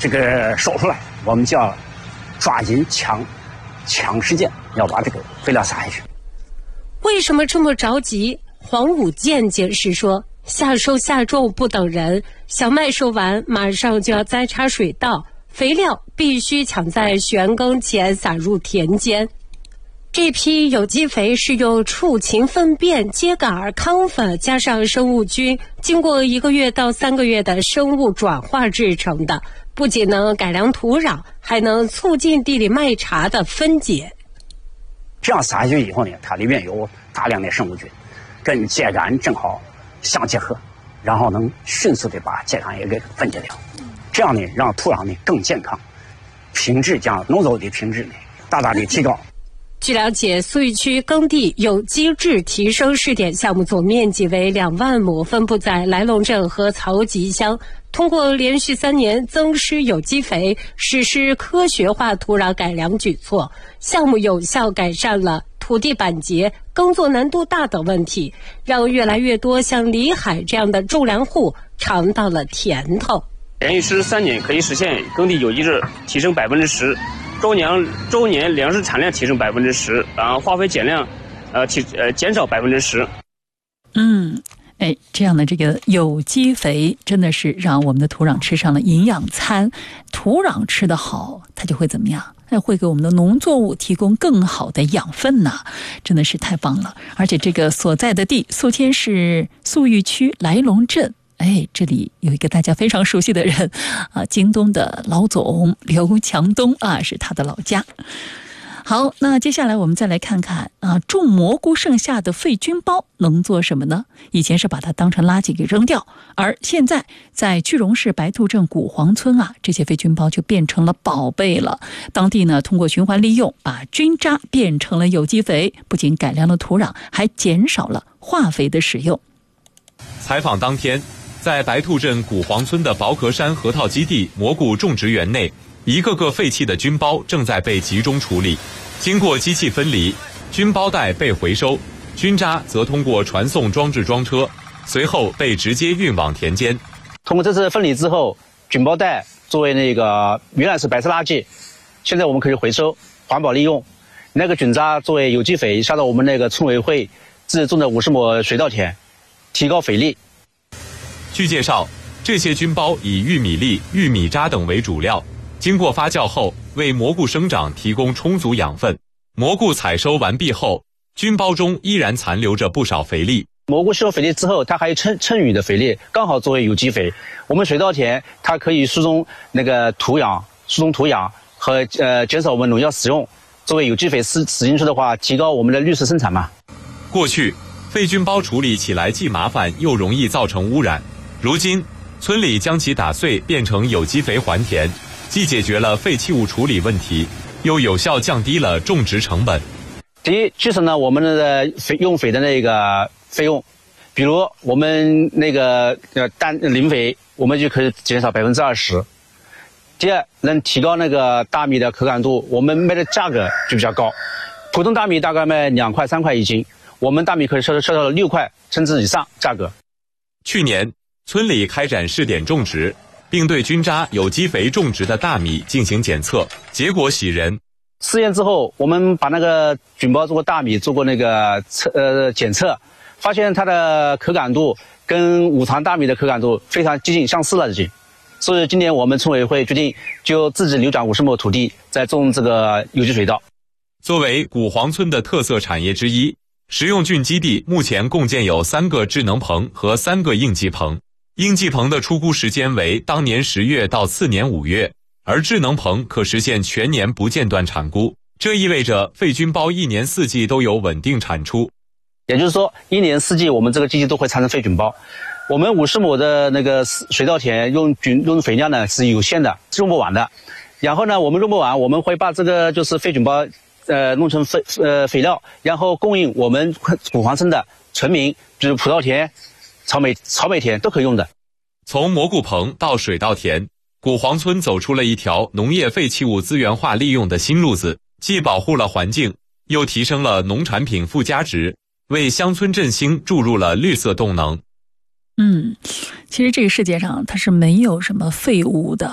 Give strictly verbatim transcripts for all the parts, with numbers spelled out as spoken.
这个说出来，我们就要抓紧抢抢时间，要把这个肥料撒下去。 为什么这么着急？黄武健解释说，夏收夏种不等人，小麦收完马上就要栽插水稻，肥料必须抢在旋耕前撒入田间。这批有机肥是用畜禽粪便、秸秆、糠粉加上生物菌，经过一个月到三个月的生物转化制成的，不仅能改良土壤，还能促进地里麦茬的分解。 这样撒下去以后呢，它里面有大量的生物菌，跟秸秆正好相结合，然后能迅速的把秸秆也给分解掉。这样呢，让土壤呢更健康，品质将农作物的品质呢大大的提高。 据了解，苏玉区耕地有机质提升试点项目总面积为两万亩，分布在来龙镇和曹集乡。通过连续三年增施有机肥，实施科学化土壤改良举措，项目有效改善了土地板结、耕作难度大等问题，让越来越多像李海这样的种粮户尝到了甜头。 连续施三年可以实现耕地有机质提升百分之十。周年周年粮食产量提升百分之十，然后化肥减量，呃提呃减少百分之十。 嗯，哎，这样的这个有机肥真的是让我们的土壤吃上了营养餐。土壤吃得好，它就会怎么样？哎，会给我们的农作物提供更好的养分呐，真的是太棒了。而且这个所在的地，宿迁市宿玉区来龙镇。哎，这里有一个大家非常熟悉的人啊，京东的老总刘强东啊，是他的老家。好，那接下来我们再来看看啊，种蘑菇剩下的废菌包能做什么呢？以前是把它当成垃圾给扔掉，而现在在句容市白兔镇古黄村啊，这些废菌包就变成了宝贝了。当地呢，通过循环利用，把菌渣变成了有机肥，不仅改良了土壤，还减少了化肥的使用。 采访当天，在白兔镇古黄村的薄壳山河套基地蘑菇种植园内，一个个废弃的菌包正在被集中处理。经过机器分离，菌包袋被回收，菌渣则通过传送装置装车，随后被直接运往田间。 通过这次分离之后，菌包袋作为那个原来是白色垃圾，现在我们可以回收环保利用。那个菌渣作为有机肥下到我们那个村委会自己种的五十亩水稻田，提高肥力。 据介绍，这些菌包以玉米粒、玉米渣等为主料，经过发酵后，为蘑菇生长提供充足养分。蘑菇采收完毕后，菌包中依然残留着不少肥力。 蘑菇吸收肥力之后，它还有剩剩余的肥力，刚好作为有机肥。我们水稻田它可以疏松那个土壤，疏松土壤和呃减少我们农药使用。作为有机肥使使进去的话，提高我们的绿色生产嘛。 过去，废菌包处理起来既麻烦又容易造成污染。如今，村里将其打碎变成有机肥还田，既解决了废弃物处理问题，又有效降低了种植成本。 第一，节省了我们的肥用肥的那个费用，比如我们那个呃单零肥，我们就可以减少百分之二十。第二，能提高那个大米的可感度，我们卖的价格就比较高。普通大米大概卖两块三块一斤，我们大米可以销售到六块甚至以上价格。 去年，村里开展试点种植，并对菌渣有机肥种植的大米进行检测，结果喜人。 试验之后，我们把那个菌包做过大米做过那个测呃检测，发现它的可感度跟五常大米的可感度非常接近相似了已经。所以今年我们村委会决定就自己流转五十亩土地，在种这个有机水稻。 作为古黄村的特色产业之一，食用菌基地目前共建有三个智能棚和三个应急棚。应急棚的出菇时间为当年十月到次年五月，而智能棚可实现全年不间断产菇。这意味着废菌包一年四季都有稳定产出。 也就是说，一年四季我们这个基地都会产生废菌包。我们五十亩的那个水稻田用菌用肥料呢是有限的，用不完的。然后呢，我们用不完，我们会把这个就是废菌包，呃，弄成肥呃肥料，然后供应我们古黄村的村民，就是葡萄田、草莓草莓田都可以用的。 从蘑菇棚到水稻田，古黄村走出了一条农业废弃物资源化利用的新路子，既保护了环境，又提升了农产品附加值，为乡村振兴注入了绿色动能。 嗯，其实这个世界上它是没有什么废物的，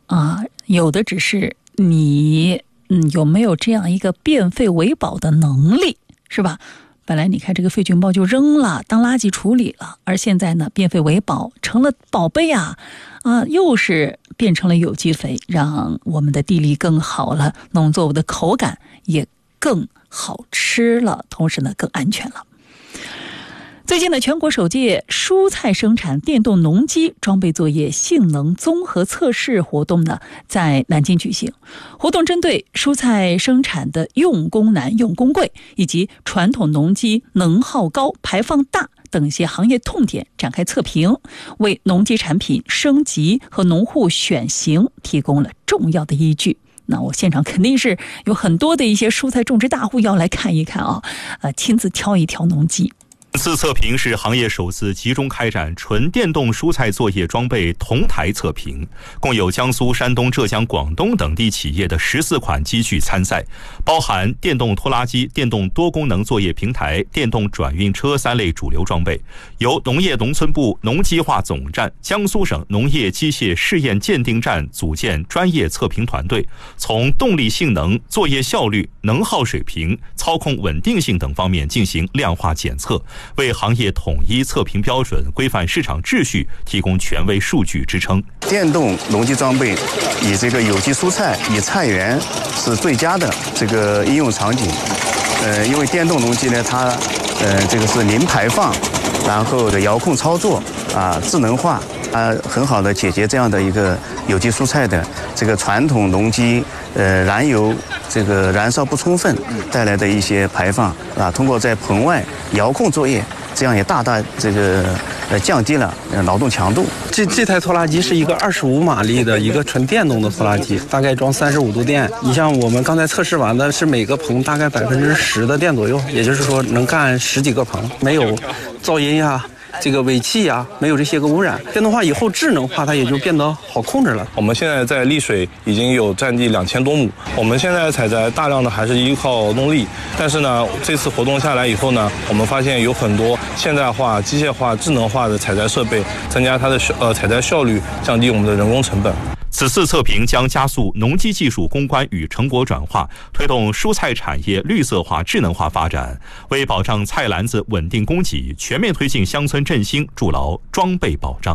啊，有的只是你嗯有没有这样一个变废为宝的能力，是吧？本来你看这个废菌包就扔了当垃圾处理了，而现在呢变废为宝成了宝贝啊啊，又是变成了有机肥，让我们的地力更好了，农作物的口感也更好吃了，同时呢更安全了。最近的全国首届蔬菜生产电动农机装备作业性能综合测试活动呢，在南京举行。活动针对蔬菜生产的用工难、用工贵，以及传统农机能耗高、排放大等一些行业痛点展开测评，为农机产品升级和农户选型提供了重要的依据。那我现场肯定是有很多的一些蔬菜种植大户要来看一看啊，呃，亲自挑一挑农机。 本次测评是行业首次集中开展纯电动蔬菜作业装备同台测评，共有江苏、山东、浙江、广东等地企业的十四款机具参赛，包含电动拖拉机、电动多功能作业平台、电动转运车三类主流装备。由农业农村部农机化总站、江苏省农业机械试验鉴定站组建专业测评团队，从动力性能、作业效率、能耗水平、操控稳定性等方面进行量化检测，为行业统一测评标准、规范市场秩序提供权威数据支撑。 电动农机装备以这个有机蔬菜、以菜园是最佳的这个应用场景。呃，因为电动农机呢，它呃这个是零排放，然后的遥控操作啊，智能化啊，很好的解决这样的一个有机蔬菜的这个传统农机呃燃油这个燃烧不充分带来的一些排放啊，通过在棚外遥控作业，这样也大大这个呃降低了劳动强度。 这这台拖拉机是一个二十五马力的一个纯电动的拖拉机，大概装三十五度电。你像我们刚才测试完的是每个棚大概百分之十的电左右，也就是说能干十几个棚，没有噪音呀、这个尾气啊，没有这些个污染。电动化以后智能化，它也就变得好控制了。 我们现在在丽水已经有占地两千多亩，我们现在采摘大量的还是依靠动力，但是呢，这次活动下来以后呢，我们发现有很多现代化、机械化、智能化的采摘设备，增加它的呃采摘效率，降低我们的人工成本。 此次测评将加速农机技术攻关与成果转化，推动蔬菜产业绿色化、智能化发展，为保障菜篮子稳定供给、全面推进乡村振兴筑牢装备保障。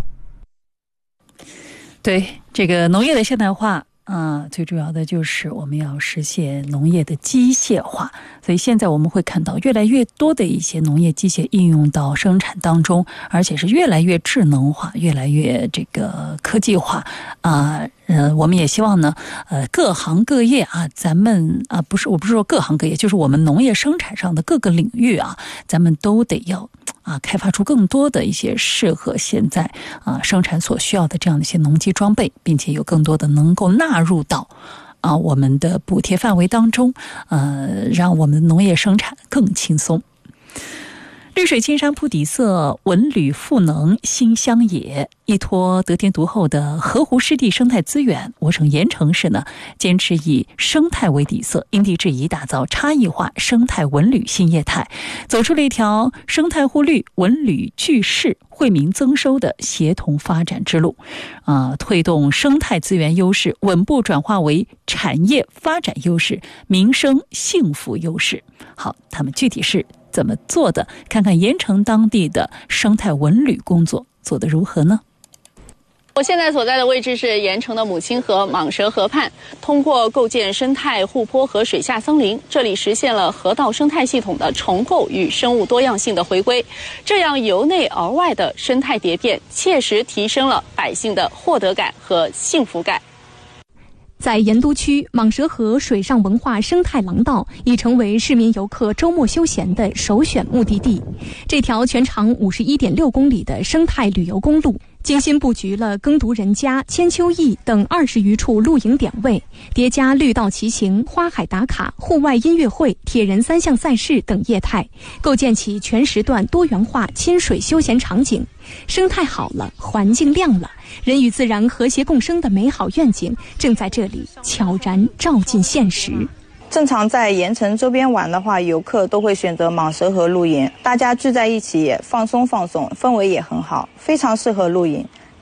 对，这个农业的现代化啊，最主要的就是我们要实现农业的机械化，所以现在我们会看到越来越多的一些农业机械应用到生产当中，而且是越来越智能化，越来越这个科技化啊。呃，我们也希望呢，呃，各行各业啊，咱们啊，不是，我不是说各行各业，就是我们农业生产上的各个领域啊，咱们都得要啊，开发出更多的一些适合现在啊生产所需要的这样的一些农机装备，并且有更多的能够纳入到啊我们的补贴范围当中，呃，让我们的农业生产更轻松。绿水青山铺底色，文旅赋能新乡野。依托得天独厚的河湖湿地生态资源，我省盐城市呢坚持以生态为底色，因地制宜打造差异化生态文旅新业态，走出了一条生态互绿、文旅聚市、惠民增收的协同发展之路。啊，推动生态资源优势稳步转化为产业发展优势、民生幸福优势。好，他们具体是怎么做的？看看盐城当地的生态文旅工作做得如何呢？ 我现在所在的位置是盐城的母亲河蟒蛇河畔，通过构建生态护坡和水下森林，这里实现了河道生态系统的重构与生物多样性的回归，这样由内而外的生态蝶变，切实提升了百姓的获得感和幸福感。 在盐都区，蟒蛇河水上文化生态廊道已成为市民游客周末休闲的首选目的地。这条全长五十一点六公里的生态旅游公路，精心布局了耕读人家、千秋驿等二十余处露营点位，叠加绿道骑行、花海打卡、户外音乐会、铁人三项赛事等业态，构建起全时段多元化亲水休闲场景。生态好了，环境亮了，人与自然和谐共生的美好愿景正在这里悄然照进现实。 正常在盐城周边玩的话，游客都会选择蟒蛇河露营，大家聚在一起也放松放松，氛围也很好，非常适合露营。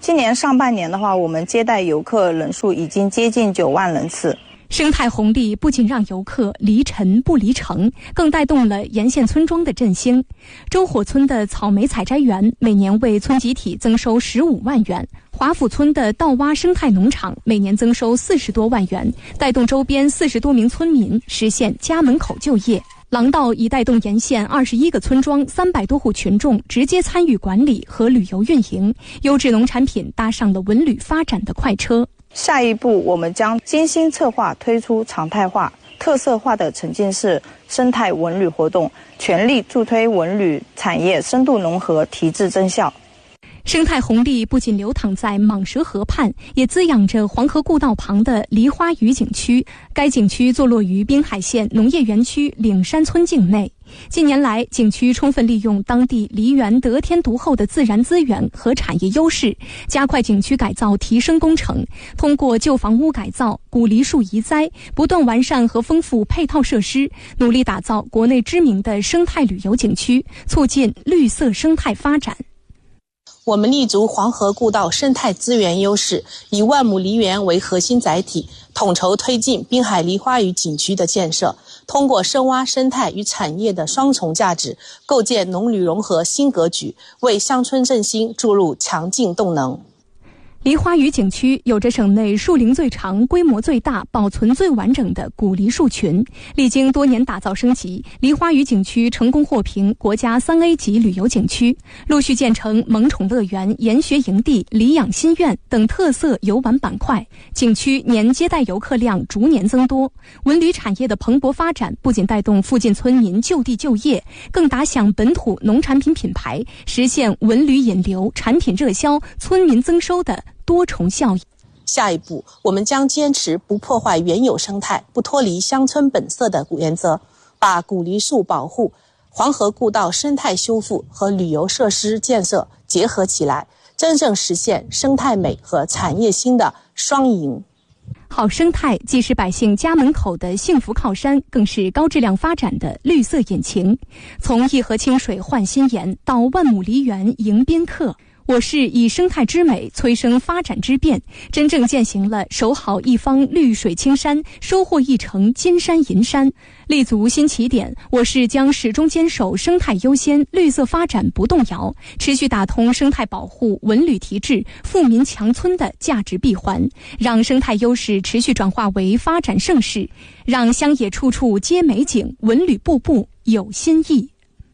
今年上半年的话，我们接待游客人数已经接近九万人次。 生态红利不仅让游客离尘不离城，更带动了沿线村庄的振兴。周火村的草莓采摘园每年为村集体增收十五万元，华府村的稻洼生态农场每年增收四十多万元，带动周边四十多名村民实现家门口就业。廊道已带动沿线二十一个村庄三百多户群众直接参与管理和旅游运营，优质农产品搭上了文旅发展的快车。 下一步，我们将精心策划推出常态化、特色化的沉浸式生态文旅活动，全力助推文旅产业深度融合，提质增效。 生态红利不仅流淌在蟒蛇河畔，也滋养着黄河故道旁的梨花屿景区。该景区坐落于滨海县农业园区岭山村境内。近年来，景区充分利用当地梨园得天独厚的自然资源和产业优势，加快景区改造提升工程，通过旧房屋改造、古梨树移栽，不断完善和丰富配套设施，努力打造国内知名的生态旅游景区，促进绿色生态发展。 我们立足黄河故道生态资源优势，以万亩梨园为核心载体，统筹推进滨海梨花屿景区的建设，通过深挖生态与产业的双重价值，构建农旅融合新格局，为乡村振兴注入强劲动能。 梨花屿景区有着省内树龄最长、规模最大、保存最完整的古梨树群。历经多年打造升级，梨花屿景区成功获评国家三 A 级旅游景区，陆续建成萌宠乐园、研学营地、梨养心院等特色游玩板块。景区年接待游客量逐年增多，文旅产业的蓬勃发展不仅带动附近村民就地就业，更打响本土农产品品牌，实现文旅引流、产品热销、村民增收的多重效应。 下一步，我们将坚持不破坏原有生态、不脱离乡村本色的原则，把古梨树保护、黄河故道生态修复和旅游设施建设结合起来，真正实现生态美和产业兴的双赢。 好生态既是百姓家门口的幸福靠山，更是高质量发展的绿色引擎。从一河清水换新颜，到万亩梨园迎宾客，我市以生态之美催生发展之变，真正践行了守好一方绿水青山，收获一城金山银山。立足新起点，我市将始终坚守生态优先、绿色发展不动摇，持续打通生态保护、文旅提质、富民强村的价值闭环，让生态优势持续转化为发展盛世，让乡野处处皆美景，文旅步步有新意。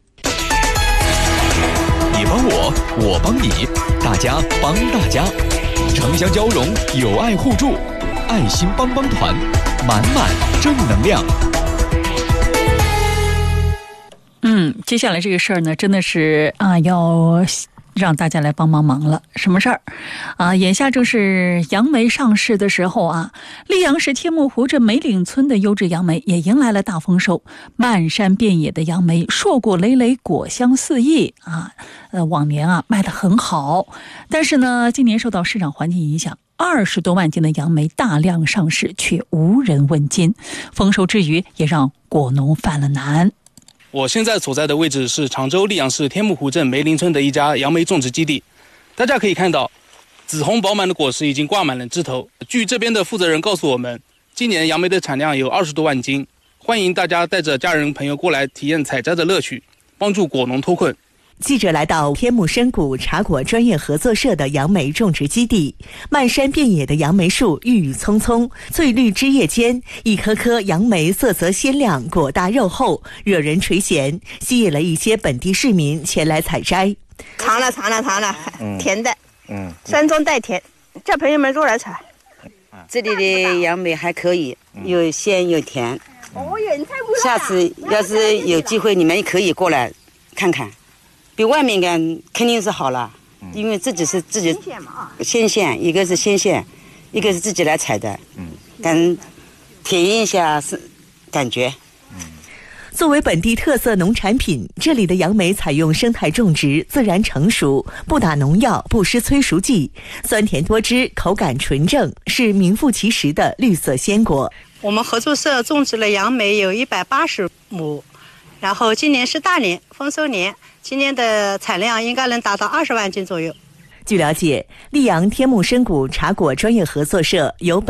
你帮我，我帮你，大家帮大家，城乡交融，友爱互助，爱心帮帮团，满满正能量。 嗯，接下来这个事儿呢，真的是啊，要让大家来帮帮忙了。什么事儿啊？眼下正是杨梅上市的时候啊，溧阳市天目湖镇梅岭村的优质杨梅也迎来了大丰收，漫山遍野的杨梅，硕果累累，果香四溢啊。呃，往年啊卖得很好，但是呢，今年受到市场环境影响，二十多万斤的杨梅大量上市，却无人问津。丰收之余，也让果农犯了难。 我现在所在的位置是常州溧阳市天目湖镇梅林村的一家杨梅种植基地。大家可以看到，紫红饱满的果实已经挂满了枝头。据这边的负责人告诉我们，今年杨梅的产量有二十多万斤，欢迎大家带着家人朋友过来体验采摘的乐趣，帮助果农脱困。 记者来到天目深谷茶果专业合作社的杨梅种植基地，漫山遍野的杨梅树郁郁葱葱，翠绿枝叶间，一颗颗杨梅色泽鲜亮，果大肉厚，惹人垂涎，吸引了一些本地市民前来采摘。 尝了尝了尝了， 嗯、 甜的， 嗯， 酸中带甜，叫朋友们过来采。 这里的杨梅还可以，有鲜有甜。嗯、下次要是有机会，你们可以过来看看。比外面干肯定是好了，因为自己是自己鲜鲜，一个是鲜鲜，一个是自己来采的，嗯，敢体验一下是感觉。 作为本地特色农产品，这里的杨梅采用生态种植，自然成熟，不打农药，不施催熟剂，酸甜多汁，口感纯正，是名副其实的绿色鲜果。 我们合作社种植了杨梅有一百八十亩，然后今年是大年，丰收年。今年的产量应该能达到二十万斤左右。 据了解，溧阳天目深谷茶果专业合作社由